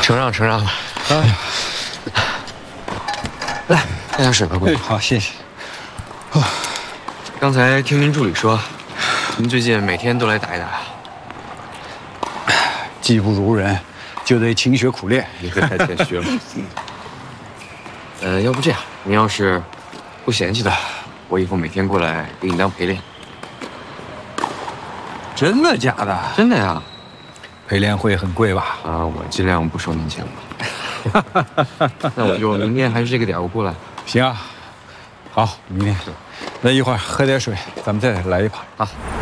承让承让吧。 哎呀， 来，喝点水吧，姑娘。 好，谢谢。 刚才听您助理说，您最近每天都来打一打。 技不如人，就得勤学苦练。 你可太谦虚了。要不这样，您要是不嫌弃的，我以后每天过来给你当陪练。 真的假的？ 真的呀。 陪练会很贵吧？ 啊，我尽量不收您钱吧。那我就明天还是这个点我过来。 行啊，好，明天。那一会儿喝点水，咱们再来一盘。 好。